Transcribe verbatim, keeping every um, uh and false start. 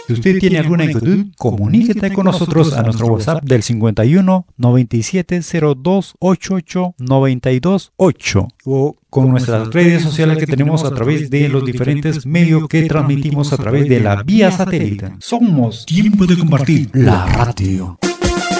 Si usted tiene alguna inquietud, comuníquete con nosotros a nuestro WhatsApp del cincuenta y uno, noventa y siete, cero dos, ochenta y ocho, noventa y dos, ocho o con nuestras redes sociales que tenemos a través de los diferentes medios que transmitimos a través de la vía satélite. Somos Tiempo de compartir la radio.